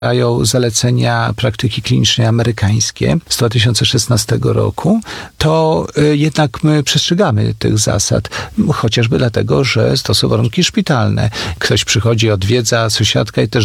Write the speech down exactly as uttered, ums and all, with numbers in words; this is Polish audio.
Mają zalecenia praktyki klinicznej amerykańskie z dwa tysiące szesnastego roku, to jednak my przestrzegamy tych zasad, chociażby dlatego, że to są warunki szpitalne. Ktoś przychodzi, odwiedza, sąsiadka i też